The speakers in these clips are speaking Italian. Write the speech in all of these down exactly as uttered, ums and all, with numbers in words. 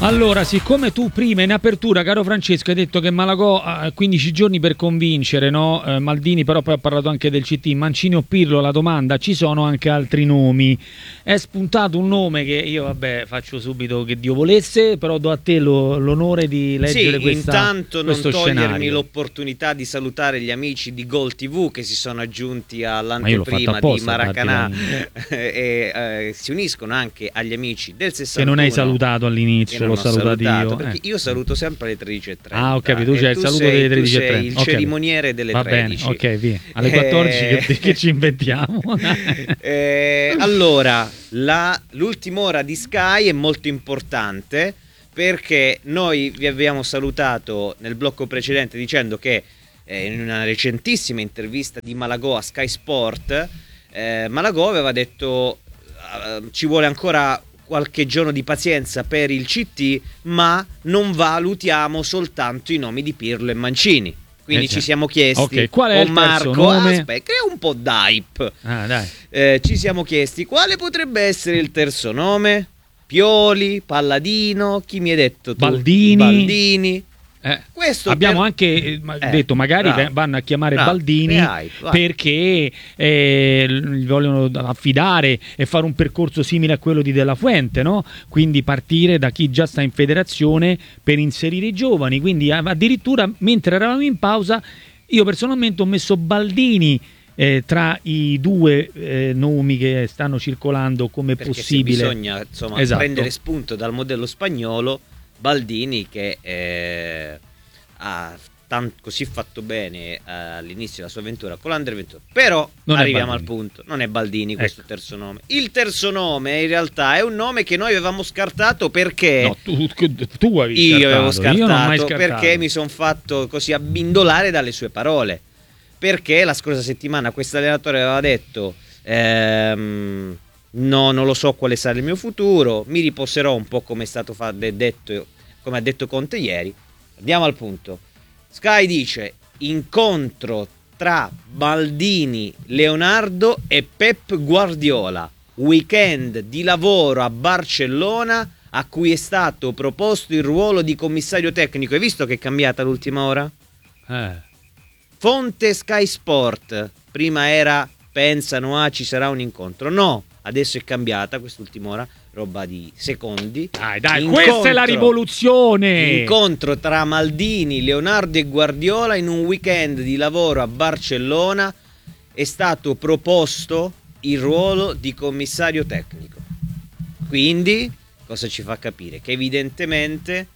Allora, siccome tu prima in apertura, caro Francesco, hai detto che Malagò ha quindici giorni per convincere, no? Eh, Maldini però poi ha parlato anche del C T, Mancini o Pirlo, la domanda, ci sono anche altri nomi. È spuntato un nome che io, vabbè, faccio subito che Dio volesse, però do a te lo, l'onore di leggere sì, questa, intanto non questo togliermi scenario. l'opportunità di salutare gli amici di Gol tivù che si sono aggiunti Ma io l'ho all'anteprima fatto apposta, di Maracanà darti e eh, si uniscono anche agli amici del sessantuno. Se non hai salutato all'inizio, non l'ho ho salutato salutato, io. perché Eh. io saluto sempre alle tredici e trenta. Ah, ho capito, tu c'hai il saluto sei, delle tredici e trenta. Tu sei il Okay. cerimoniere delle Va tredici. bene, ok, via. Alle quattordici Eh... che, che ci inventiamo? eh, allora, la, l'ultima ora di Sky è molto importante perché noi vi abbiamo salutato nel blocco precedente dicendo che eh, in una recentissima intervista di Malagò a Sky Sport, eh, Malagò aveva detto uh, ci vuole ancora qualche giorno di pazienza per il C T, ma non valutiamo soltanto i nomi di Pirlo e Mancini. Quindi eh ci siamo chiesti, okay, qual è con il Marco, nome? aspetta, crea un po' d'hype. Ah, dai. Eh, ci siamo chiesti quale potrebbe essere il terzo nome? Pioli, Palladino, chi mi hai detto tu? Baldini. Baldini. Eh, Questo abbiamo per... anche eh, eh, detto magari bravo, vanno a chiamare bravo, Baldini hai, perché eh, gli vogliono affidare e fare un percorso simile a quello di Della Fuente, no? Quindi partire da chi già sta in federazione per inserire i giovani, quindi addirittura mentre eravamo in pausa io personalmente ho messo Baldini eh, tra i due eh, nomi che stanno circolando come perché possibile. Se bisogna insomma esatto. prendere spunto dal modello spagnolo, Baldini che eh, ha tan- così fatto bene eh, all'inizio della sua avventura con l'Under ventuno, però non arriviamo al punto, non è Baldini questo ecco. terzo nome. Il terzo nome in realtà è un nome che noi avevamo scartato perché no, tu, tu avevi io scartato. avevo scartato, io non ho mai scartato perché mi sono fatto così abbindolare dalle sue parole, perché la scorsa settimana questo allenatore aveva detto ehm, no, non lo so quale sarà il mio futuro, mi riposerò un po' come è stato fa- detto, come ha detto Conte ieri. Andiamo al punto. Sky dice incontro tra Baldini, Leonardo e Pep Guardiola, weekend di lavoro a Barcellona a cui è stato proposto il ruolo di commissario tecnico. Hai visto che è cambiata l'ultima ora? Eh. Fonte Sky Sport, prima era pensano ah ci sarà un incontro, no, adesso è cambiata quest'ultima ora, roba di secondi. Dai, dai, incontro, questa è la rivoluzione. Incontro tra Maldini, Leonardo e Guardiola in un weekend di lavoro a Barcellona, è stato proposto il ruolo di commissario tecnico. Quindi cosa ci fa capire? Che evidentemente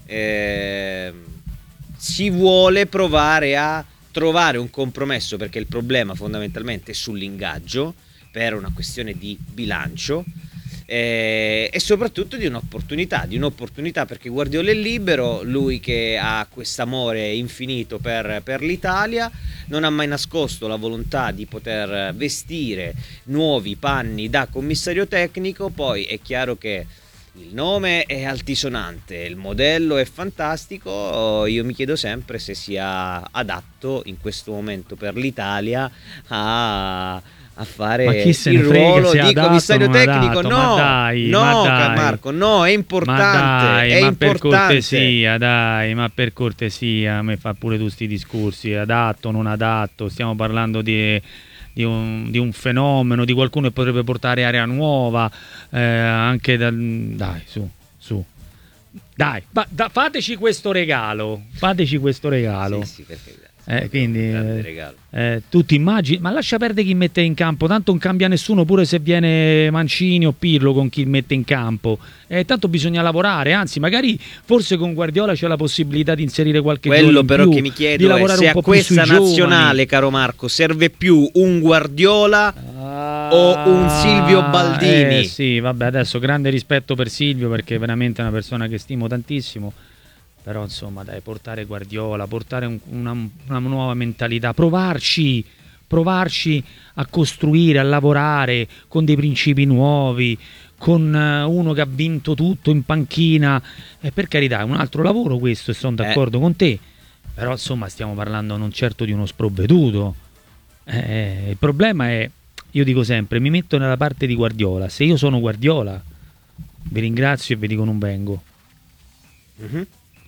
eh, si vuole provare a trovare un compromesso, perché il problema fondamentalmente è sull'ingaggio per una questione di bilancio eh, e soprattutto di un'opportunità, di un'opportunità perché Guardiola è libero, lui che ha quest'amore infinito per, per l'Italia, non ha mai nascosto la volontà di poter vestire nuovi panni da commissario tecnico. Poi è chiaro che il nome è altisonante, il modello è fantastico, io mi chiedo sempre se sia adatto in questo momento per l'Italia a, a fare il ruolo di adatto, commissario tecnico. Adatto, no, ma dai, no ma dai. Marco, no, è importante, ma dai, è ma importante. per cortesia, dai, ma per cortesia, a me fa pure tu sti discorsi, adatto, non adatto, stiamo parlando di... Di un, di un fenomeno, di qualcuno che potrebbe portare area nuova, eh, anche da, dai, su, su, dai, fa, da, fateci questo regalo, fateci questo regalo. Sì, sì, perfetto. Eh, quindi eh, eh, tu ti immagini, ma lascia perdere chi mette in campo, tanto non cambia nessuno, pure se viene Mancini o Pirlo con chi mette in campo, eh, tanto bisogna lavorare, anzi magari forse con Guardiola c'è la possibilità di inserire qualche quello però più, che mi chiedo è se a po questa nazionale, caro Marco, serve più un Guardiola ah, o un Silvio Baldini. Eh sì, vabbè, adesso grande rispetto per Silvio perché è veramente una persona che stimo tantissimo. Però insomma dai, portare Guardiola, portare un, una, una nuova mentalità, provarci, provarci a costruire, a lavorare con dei principi nuovi, con uh, uno che ha vinto tutto in panchina, e per carità è un altro lavoro questo e sono d'accordo eh. con te, però insomma stiamo parlando non certo di uno sprovveduto. Eh, il problema è, io dico sempre, mi metto nella parte di Guardiola, se io sono Guardiola vi ringrazio e vi dico non vengo. Mm-hmm.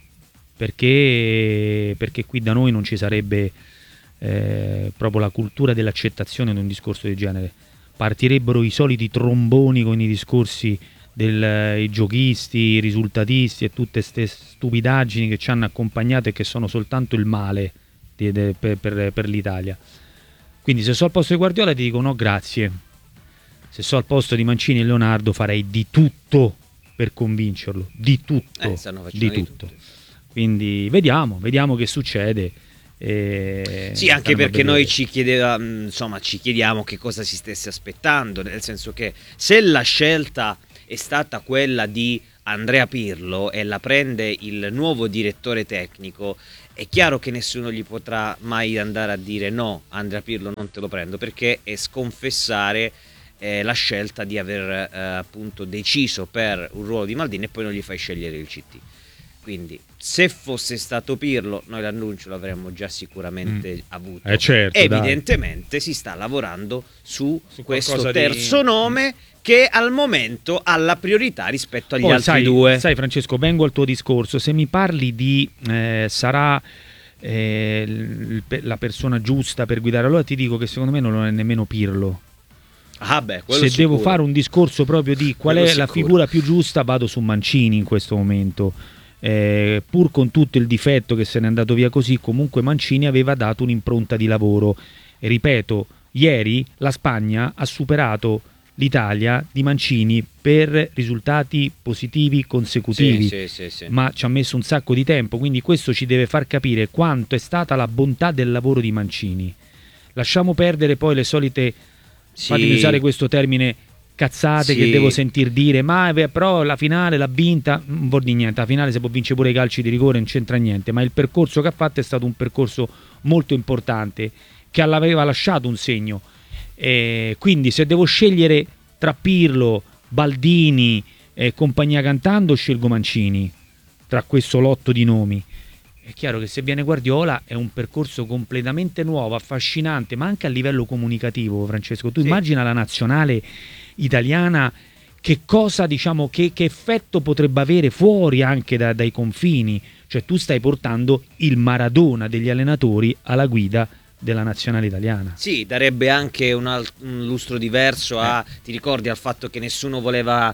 Perché, perché qui da noi non ci sarebbe eh, proprio la cultura dell'accettazione di un discorso del genere. Partirebbero i soliti tromboni con i discorsi dei giochisti, i risultatisti e tutte queste stupidaggini che ci hanno accompagnato e che sono soltanto il male di, de, per, per, per l'Italia. Quindi se so al posto di Guardiola ti dico no grazie, se so al posto di Mancini e Leonardo farei di tutto per convincerlo, di tutto, eh, di, di tutto. tutto. Quindi vediamo, vediamo che succede. E sì, anche perché noi ci chiedeva, insomma, ci chiediamo che cosa si stesse aspettando, nel senso che se la scelta è stata quella di Andrea Pirlo e la prende il nuovo direttore tecnico, è chiaro che nessuno gli potrà mai andare a dire no, Andrea Pirlo non te lo prendo, perché è sconfessare eh, la scelta di aver eh, appunto deciso per un ruolo di Maldini e poi non gli fai scegliere il C T. Quindi se fosse stato Pirlo noi l'annuncio l'avremmo già sicuramente mm. avuto. Eh certo, evidentemente dai. Si sta lavorando su, su questo terzo di... nome che al momento ha la priorità rispetto agli Poi, altri sai, due. Sai Francesco, vengo al tuo discorso, se mi parli di eh, sarà eh, l- la persona giusta per guidare, allora ti dico che secondo me non è nemmeno Pirlo. Ah beh, se sicuro. Devo fare un discorso proprio di qual quello è sicuro. La figura più giusta, vado su Mancini in questo momento. Eh, pur con tutto il difetto che se n'è andato via così, comunque Mancini aveva dato un'impronta di lavoro e ripeto, ieri la Spagna ha superato l'Italia di Mancini per risultati positivi consecutivi, sì, sì, sì, sì. ma ci ha messo un sacco di tempo, quindi questo ci deve far capire quanto è stata la bontà del lavoro di Mancini. Lasciamo perdere poi le solite, sì. fatemi usare questo termine, cazzate sì. che devo sentir dire, ma però la finale l'ha vinta, non vuol dire niente, la finale si può vincere pure i calci di rigore, non c'entra niente, ma il percorso che ha fatto è stato un percorso molto importante, che aveva lasciato un segno. E quindi se devo scegliere tra Pirlo, Baldini e compagnia cantando, scelgo Mancini tra questo lotto di nomi. È chiaro che se viene Guardiola è un percorso completamente nuovo, affascinante, ma anche a livello comunicativo, Francesco. Tu sì. immagina la nazionale italiana, che cosa, diciamo, che, che effetto potrebbe avere fuori anche da, dai confini. Cioè tu stai portando il Maradona degli allenatori alla guida della nazionale italiana. Sì, darebbe anche un, alt- un lustro diverso a, eh. ti ricordi, al fatto che nessuno voleva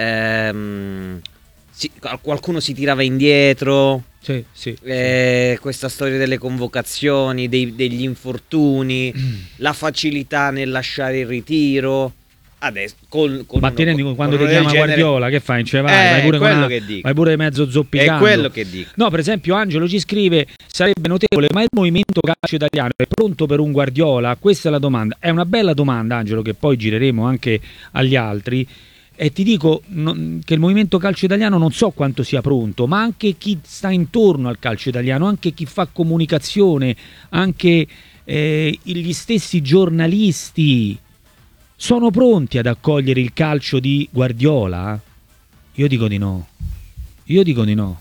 ehm, si, qualcuno si tirava indietro, sì, sì, eh, sì. questa storia delle convocazioni, dei, degli infortuni, mm. la facilità nel lasciare il ritiro. Adesso, con, con ma ti rendi conto, quando ti chiama genere... Guardiola che fai? Cioè, vai, eh, vai, pure quello una, che dico. vai pure mezzo zoppicando. È quello che dico. No, per esempio Angelo ci scrive: sarebbe notevole, ma il movimento calcio italiano è pronto per un Guardiola? Questa è la domanda. È una bella domanda, Angelo, che poi gireremo anche agli altri. E ti dico no, che il movimento calcio italiano non so quanto sia pronto, ma anche chi sta intorno al calcio italiano, anche chi fa comunicazione, anche eh, gli stessi giornalisti sono pronti ad accogliere il calcio di Guardiola? Io dico di no. Io dico di no.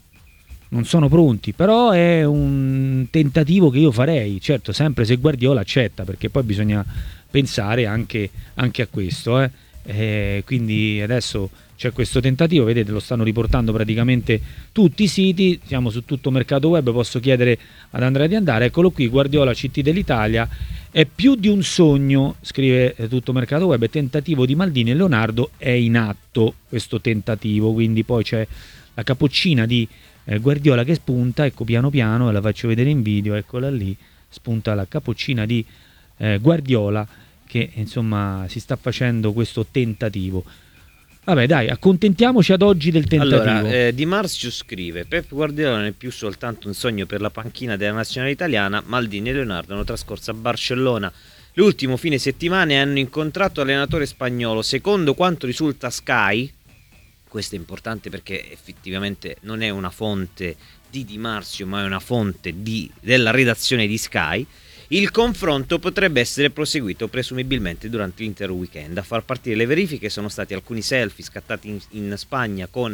Non sono pronti, però è un tentativo che io farei, certo, sempre se Guardiola accetta, perché poi bisogna pensare anche, anche a questo, eh. Eh, quindi adesso c'è questo tentativo, vedete, lo stanno riportando praticamente tutti i siti, siamo su tutto Mercato Web, posso chiedere ad Andrea di andare, eccolo qui, Guardiola C T dell'Italia, è più di un sogno, scrive tutto Mercato Web, tentativo di Maldini e Leonardo è in atto questo tentativo, quindi poi c'è la capoccina di eh, Guardiola che spunta, ecco piano piano, la faccio vedere in video, eccola lì, spunta la capoccina di eh, Guardiola, che insomma si sta facendo questo tentativo. Vabbè dai, accontentiamoci ad oggi del tentativo. Allora, eh, Di Marzio scrive: Pep Guardiola non è più soltanto un sogno per la panchina della nazionale italiana. Maldini e Leonardo hanno trascorso a Barcellona l'ultimo fine settimana e hanno incontrato l'allenatore spagnolo. Secondo quanto risulta Sky, questo è importante perché effettivamente non è una fonte di Di Marzio ma è una fonte di, della redazione di Sky, il confronto potrebbe essere proseguito presumibilmente durante l'intero weekend. A far partire le verifiche sono stati alcuni selfie scattati in, in Spagna con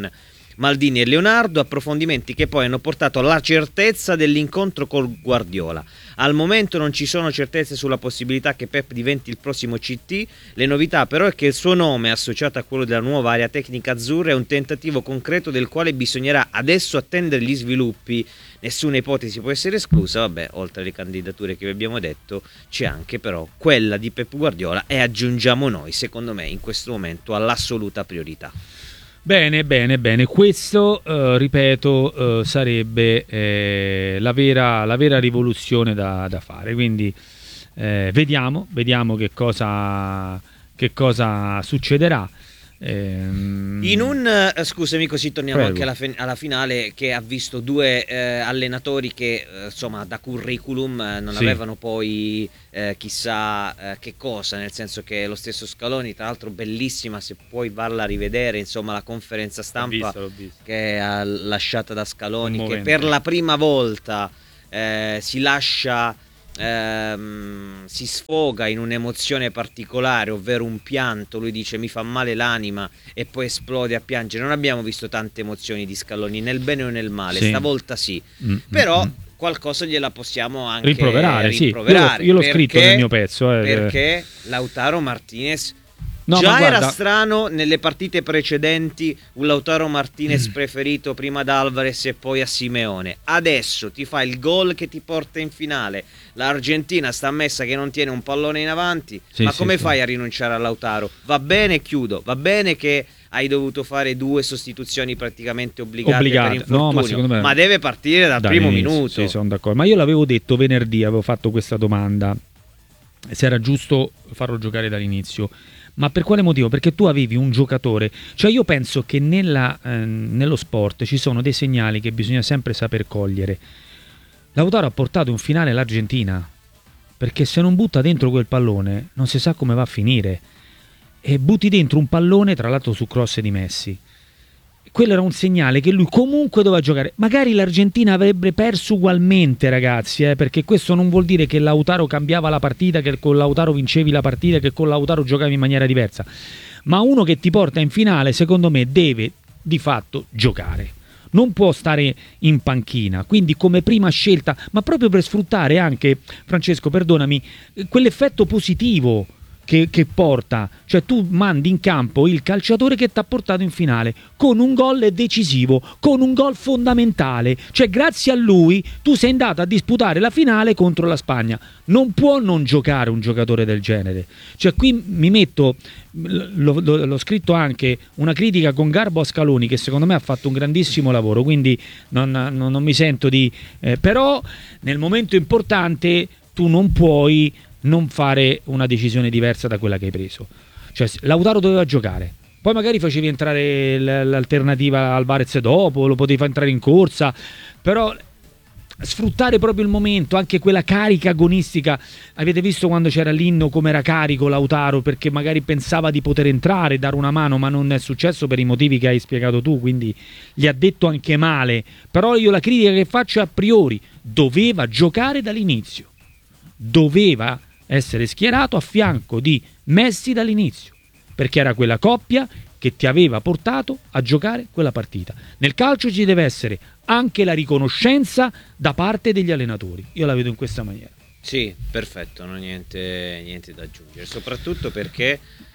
Maldini e Leonardo, approfondimenti che poi hanno portato alla certezza dell'incontro col Guardiola. Al momento non ci sono certezze sulla possibilità che Pep diventi il prossimo C T, le novità però è che il suo nome, associato a quello della nuova area tecnica azzurra, è un tentativo concreto del quale bisognerà adesso attendere gli sviluppi. Nessuna ipotesi può essere esclusa, vabbè, oltre alle candidature che vi abbiamo detto c'è anche però quella di Pep Guardiola, e aggiungiamo noi, secondo me in questo momento all'assoluta priorità. Bene, bene, bene. Questo, eh, ripeto, eh, sarebbe eh, la, vera, la vera rivoluzione da, da fare. Quindi eh, vediamo, vediamo che cosa, che cosa succederà. Ehm... In un uh, scusami, così torniamo Prego. anche alla, fe- alla finale, che ha visto due eh, allenatori che eh, insomma da curriculum eh, non sì. avevano poi eh, chissà eh, che cosa, nel senso che lo stesso Scaloni, tra l'altro bellissima, se puoi varla a rivedere, insomma la conferenza stampa L'ho vista, l'ho vista. che ha lasciata da Scaloni, Un che momento. per la prima volta eh, si lascia Ehm, si sfoga in un'emozione particolare, ovvero un pianto. Lui dice mi fa male l'anima e poi esplode a piangere. Non abbiamo visto tante emozioni di Scaloni nel bene o nel male, sì. stavolta sì, mm, però mm. qualcosa gliela possiamo anche rimproverare, rimproverare, sì. Io, io l'ho perché, scritto nel mio pezzo eh. perché Lautaro Martinez No, già guarda... era strano nelle partite precedenti un Lautaro Martinez mm. preferito prima ad Alvarez e poi a Simeone. Adesso ti fa il gol che ti porta in finale, l'Argentina sta messa che non tiene un pallone in avanti, sì, ma sì, come sì. fai a rinunciare a Lautaro? Va bene, chiudo, va bene che hai dovuto fare due sostituzioni praticamente obbligate, Obbligate. per infortunio, No, ma, secondo me... ma deve partire dal da primo inizio, minuto. Sì, sono d'accordo. Ma io l'avevo detto venerdì, avevo fatto questa domanda se era giusto farlo giocare dall'inizio. Ma per quale motivo? Perché tu avevi un giocatore, cioè io penso che nella, eh, nello sport ci sono dei segnali che bisogna sempre saper cogliere. Lautaro ha portato in finale l'Argentina, perché se non butta dentro quel pallone non si sa come va a finire, e butti dentro un pallone tra l'altro su cross di Messi. Quello era un segnale che lui comunque doveva giocare. Magari l'Argentina avrebbe perso ugualmente, ragazzi, eh, perché questo non vuol dire che Lautaro cambiava la partita, che con Lautaro vincevi la partita, che con Lautaro giocavi in maniera diversa. Ma uno che ti porta in finale, secondo me, deve di fatto giocare. Non può stare in panchina. Quindi come prima scelta, ma proprio per sfruttare anche, Francesco, perdonami, quell'effetto positivo Che, che porta, cioè tu mandi in campo il calciatore che ti ha portato in finale con un gol decisivo, con un gol fondamentale, cioè grazie a lui tu sei andato a disputare la finale contro la Spagna. Non può non giocare un giocatore del genere. Cioè qui mi metto, lo, lo, l'ho scritto anche, una critica con garbo a Scaloni, che secondo me ha fatto un grandissimo lavoro, quindi non, non, non mi sento di eh, però nel momento importante tu non puoi non fare una decisione diversa da quella che hai preso. Cioè Lautaro doveva giocare, poi magari facevi entrare l'alternativa Alvarez dopo, lo potevi far entrare in corsa, però sfruttare proprio il momento, anche quella carica agonistica. Avete visto quando c'era l'inno come era carico Lautaro, perché magari pensava di poter entrare, dare una mano, ma non è successo per i motivi che hai spiegato tu, quindi gli ha detto anche male. Però io la critica che faccio è a priori: doveva giocare dall'inizio, doveva essere schierato a fianco di Messi dall'inizio, perché era quella coppia che ti aveva portato a giocare quella partita. Nel calcio ci deve essere anche la riconoscenza da parte degli allenatori. Io la vedo in questa maniera. Sì, perfetto, non ho niente, niente da aggiungere, soprattutto perché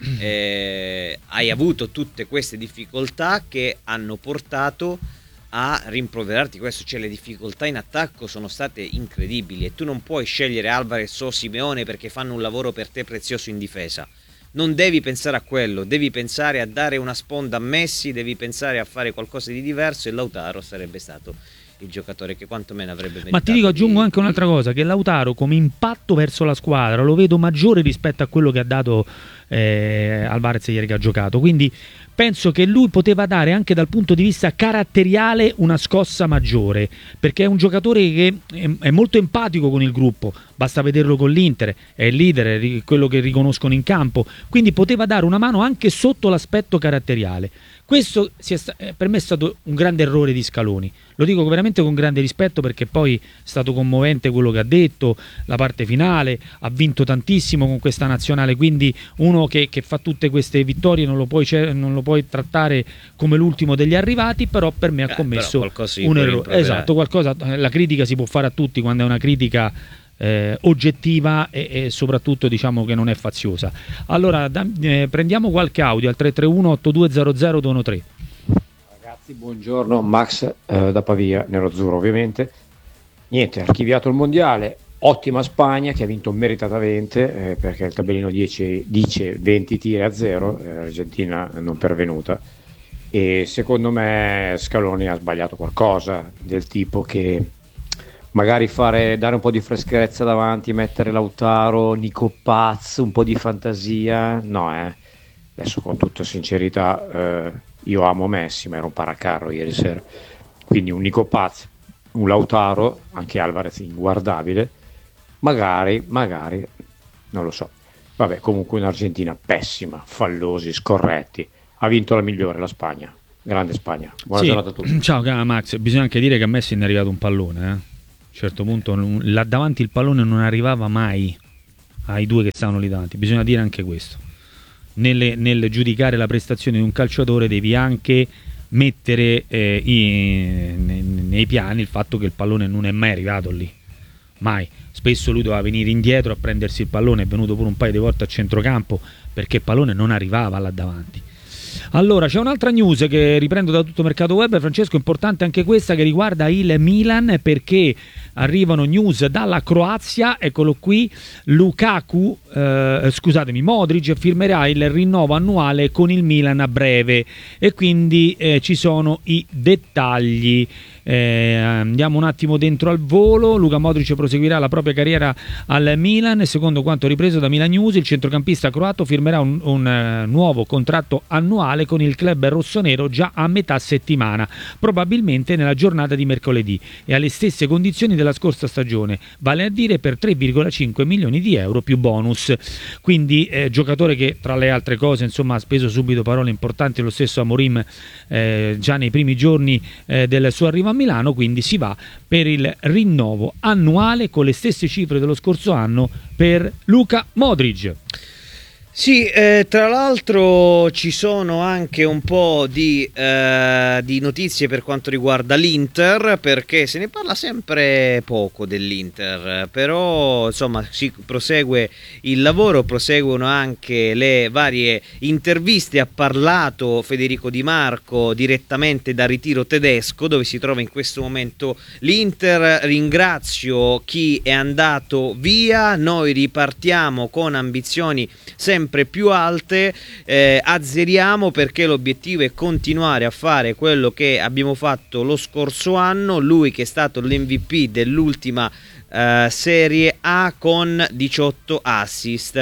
eh, hai avuto tutte queste difficoltà che hanno portato a rimproverarti questo, cioè le difficoltà in attacco sono state incredibili e tu non puoi scegliere Alvarez o Simeone perché fanno un lavoro per te prezioso in difesa. Non devi pensare a quello, devi pensare a dare una sponda a Messi, devi pensare a fare qualcosa di diverso, e Lautaro sarebbe stato il giocatore che quantomeno avrebbe meritato. Ma ti dico, aggiungo di... anche un'altra cosa, che Lautaro come impatto verso la squadra lo vedo maggiore rispetto a quello che ha dato eh, Alvarez ieri che ha giocato, quindi penso che lui poteva dare anche dal punto di vista caratteriale una scossa maggiore, perché è un giocatore che è, è molto empatico con il gruppo, basta vederlo con l'Inter, è il leader, è quello che riconoscono in campo, quindi poteva dare una mano anche sotto l'aspetto caratteriale. Questo sia sta- eh, per me è stato un grande errore di Scaloni, lo dico veramente con grande rispetto, perché poi è stato commovente quello che ha detto, la parte finale, ha vinto tantissimo con questa nazionale, quindi uno che, che fa tutte queste vittorie non lo, puoi, non lo puoi trattare come l'ultimo degli arrivati, però per me ha commesso eh, un errore. Esatto, qualcosa, la critica si può fare a tutti quando è una critica Eh, oggettiva e, e soprattutto diciamo che non è faziosa. Allora da, eh, prendiamo qualche audio al tre tre uno otto due zero zero due uno tre. Ragazzi, buongiorno, Max eh, da Pavia, nero-azzurro ovviamente. Niente, archiviato il mondiale, ottima Spagna che ha vinto meritatamente, eh, perché il tabellino dieci dice venti tiri a zero, eh, l'Argentina non pervenuta, e secondo me Scaloni ha sbagliato qualcosa, del tipo che magari fare, dare un po' di freschezza davanti, mettere Lautaro, Nico Paz, un po' di fantasia. No, eh. Adesso con tutta sincerità, eh, io amo Messi, ma era un paracarro ieri sera. Quindi un Nico Paz, un Lautaro, anche Alvarez inguardabile. Magari, magari, non lo so. Vabbè, comunque un'Argentina pessima, fallosi, scorretti. Ha vinto la migliore, la Spagna. Grande Spagna. Buona sì. giornata a tutti. Ciao Max, bisogna anche dire che a Messi ne è arrivato un pallone, eh. A un certo punto là davanti il pallone non arrivava mai ai due che stavano lì davanti, bisogna dire anche questo. Nelle, nel giudicare la prestazione di un calciatore devi anche mettere eh, i, nei, nei piani il fatto che il pallone non è mai arrivato lì, mai. Spesso lui doveva venire indietro a prendersi il pallone, è venuto pure un paio di volte a centrocampo perché il pallone non arrivava là davanti. Allora, c'è un'altra news che riprendo da tutto Mercato Web, Francesco, importante anche questa, che riguarda il Milan, perché arrivano news dalla Croazia. Eccolo qui, Lukaku, eh, scusatemi, Modric firmerà il rinnovo annuale con il Milan a breve e quindi eh, ci sono i dettagli. Eh, andiamo un attimo dentro al volo. Luka Modric proseguirà la propria carriera al Milan. Secondo quanto ripreso da Milan News, il centrocampista croato firmerà un, un uh, nuovo contratto annuale con il club rossonero già a metà settimana, probabilmente nella giornata di mercoledì, e alle stesse condizioni della scorsa stagione, vale a dire per tre virgola cinque milioni di euro più bonus. Quindi eh, giocatore che tra le altre cose insomma ha speso subito parole importanti lo stesso Amorim eh, già nei primi giorni eh, del suo arrivo a Milano, quindi si va per il rinnovo annuale con le stesse cifre dello scorso anno per Luka Modric. Sì, eh, tra l'altro ci sono anche un po' di, eh, di notizie per quanto riguarda l'Inter, perché se ne parla sempre poco dell'Inter, però insomma si prosegue il lavoro, proseguono anche le varie interviste. Ha parlato Federico Di Marco direttamente da Ritiro Tedesco, dove si trova in questo momento l'Inter. Ringrazio chi è andato via, noi ripartiamo con ambizioni sempre più alte, eh, azzeriamo perché l'obiettivo è continuare a fare quello che abbiamo fatto lo scorso anno. Lui che è stato l'M V P dell'ultima Uh, Serie A con diciotto assist.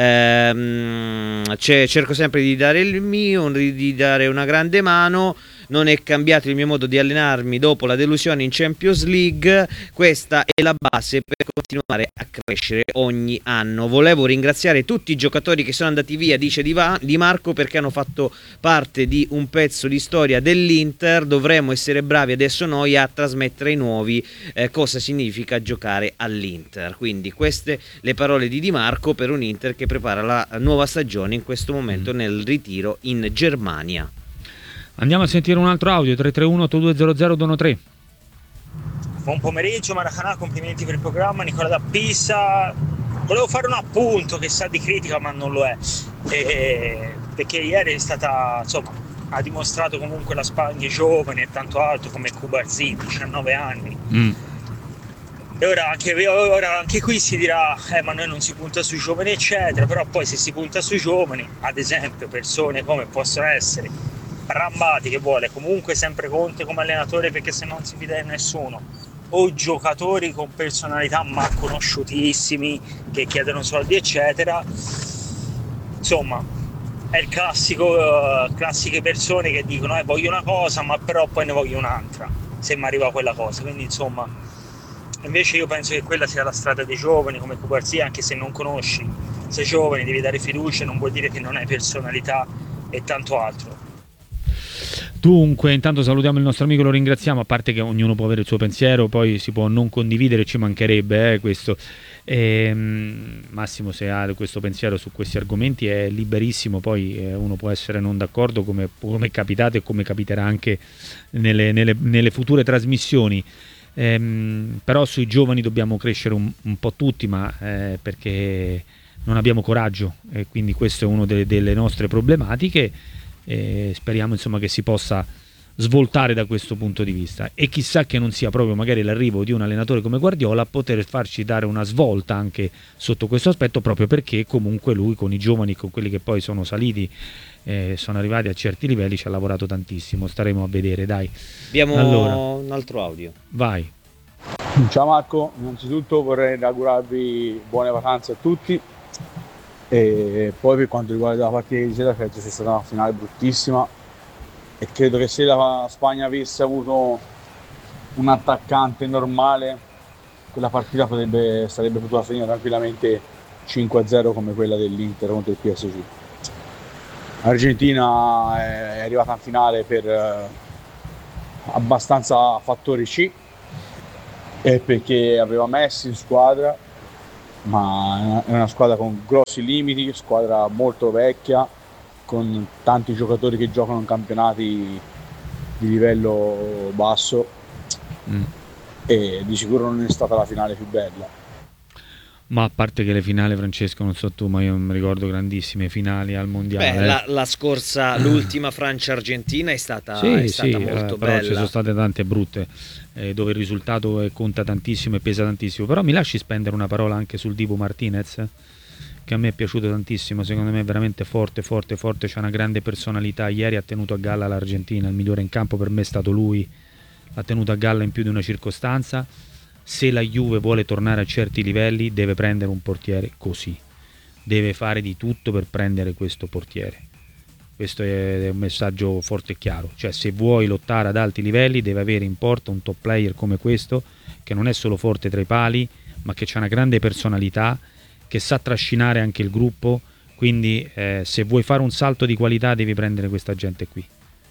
uh, cerco sempre di dare il mio, di dare una grande mano. Non è cambiato il mio modo di allenarmi dopo la delusione in Champions League. Questa è la base per continuare a crescere ogni anno. Volevo ringraziare tutti i giocatori che sono andati via, dice Di, Va- Di Marco, perché hanno fatto parte di un pezzo di storia dell'Inter. Dovremmo essere bravi adesso noi a trasmettere ai nuovi eh, cosa significa giocare all'Inter. Quindi queste le parole di Di Marco per un Inter che prepara la nuova stagione in questo momento nel ritiro in Germania. Andiamo a sentire un altro audio, tre tre uno otto due zero zero due uno tre. Buon pomeriggio Maracanà, complimenti per il programma, Nicola da Pisa. Volevo fare un appunto che sa di critica ma non lo è, e, perché ieri è stata, insomma, ha dimostrato comunque la Spagna giovane e tanto altro, come Cubarzì, diciannove anni. Mm. E ora anche, ora anche qui si dirà eh, ma noi non si punta sui giovani eccetera, però poi se si punta sui giovani, ad esempio persone come possono essere Rambati, che vuole comunque sempre Conte come allenatore perché se non si fida di nessuno, o giocatori con personalità ma conosciutissimi che chiedono soldi eccetera, insomma è il classico uh, classiche persone che dicono eh, voglio una cosa ma però poi ne voglio un'altra se mi arriva quella cosa. Quindi insomma invece io penso che quella sia la strada dei giovani come Cubarzia, anche se non conosci, sei giovane, devi dare fiducia, non vuol dire che non hai personalità e tanto altro. Dunque, intanto salutiamo il nostro amico, lo ringraziamo, a parte che ognuno può avere il suo pensiero, poi si può non condividere, ci mancherebbe eh, questo. Ehm, Massimo, se ha questo pensiero su questi argomenti è liberissimo, poi eh, uno può essere non d'accordo, come, come è capitato e come capiterà anche nelle, nelle, nelle future trasmissioni. Ehm, però sui giovani dobbiamo crescere un, un po' tutti, ma eh, perché non abbiamo coraggio, e quindi questo è una delle, delle nostre problematiche. E speriamo insomma che si possa svoltare da questo punto di vista, e chissà che non sia proprio magari l'arrivo di un allenatore come Guardiola a poter farci dare una svolta anche sotto questo aspetto, proprio perché comunque lui con i giovani, con quelli che poi sono saliti, eh, sono arrivati a certi livelli, ci ha lavorato tantissimo. Staremo a vedere, dai. Abbiamo allora un altro audio. Vai. Ciao Marco, innanzitutto vorrei augurarvi buone vacanze a tutti. E poi per quanto riguarda la partita di sera, credo sia stata una finale bruttissima, e credo che se la Spagna avesse avuto un attaccante normale, quella partita potrebbe, sarebbe potuta finire tranquillamente cinque a zero come quella dell'Inter contro il P S G. L'Argentina è arrivata in finale per eh, abbastanza fattori C, e perché aveva Messi in squadra, ma è una squadra con grossi limiti, squadra molto vecchia, con tanti giocatori che giocano in campionati di livello basso, mm. e di sicuro non è stata la finale più bella. Ma a parte che le finali, Francesco, non so tu, ma io mi ricordo grandissime finali al mondiale. Beh, la, la scorsa, l'ultima Francia-Argentina è stata, sì, è stata sì, molto eh, però bella. ci sono state tante brutte, eh, dove il risultato eh, conta tantissimo e pesa tantissimo. Però mi lasci spendere una parola anche sul Dibu Martinez, che a me è piaciuto tantissimo, secondo me è veramente forte, forte, forte, c'ha una grande personalità. Ieri ha tenuto a galla l'Argentina, il migliore in campo per me è stato lui, l'ha tenuto a galla in più di una circostanza. Se la Juve vuole tornare a certi livelli deve prendere un portiere così, deve fare di tutto per prendere questo portiere. Questo è un messaggio forte e chiaro, cioè se vuoi lottare ad alti livelli deve avere in porta un top player come questo, che non è solo forte tra i pali, ma che ha una grande personalità, che sa trascinare anche il gruppo. Quindi eh, se vuoi fare un salto di qualità devi prendere questa gente qui.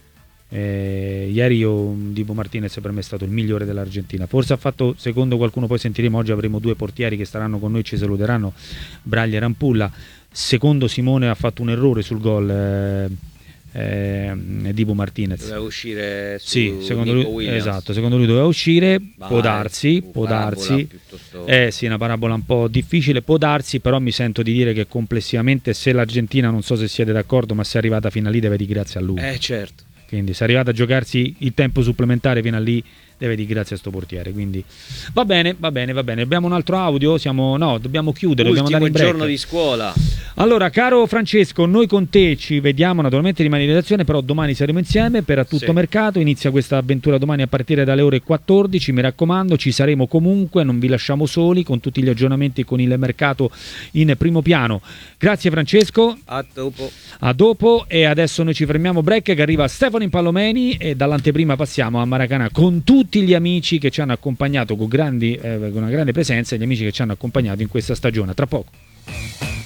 Eh, ieri io, Dibu Martinez per me è stato il migliore dell'Argentina, forse ha fatto, secondo qualcuno, poi sentiremo, oggi avremo due portieri che staranno con noi, ci saluteranno, Braglia e Rampulla. Secondo Simone ha fatto un errore sul gol eh, eh, Dibu Martinez, doveva uscire su sì, secondo Nico lui, Williams. esatto, secondo lui doveva uscire. Vai, può darsi, può darsi piuttosto... eh sì, una parabola un po' difficile, può darsi, però mi sento di dire che complessivamente, se l'Argentina, non so se siete d'accordo, ma se è arrivata fino a lì deve dire grazie a lui. Eh certo. Quindi se è arrivato a giocarsi il tempo supplementare fino a lì deve dire grazie a sto portiere. Quindi va bene, va bene, va bene. Abbiamo un altro audio, siamo no, dobbiamo chiudere, Ultimo dobbiamo andare in break. giorno di scuola. Allora, caro Francesco, noi con te ci vediamo, naturalmente rimani in redazione, però domani saremo insieme per A Tutto Sì. Mercato. Inizia questa avventura domani a partire dalle ore quattordici, mi raccomando, ci saremo comunque, non vi lasciamo soli, con tutti gli aggiornamenti con il mercato in primo piano. Grazie Francesco. A dopo. A dopo, e adesso noi ci fermiamo, break, che arriva Stefano Impallomeni, e dall'anteprima passiamo a Maracanã con tutti gli amici che ci hanno accompagnato con, grandi, eh, con una grande presenza, e gli amici che ci hanno accompagnato in questa stagione. Tra poco.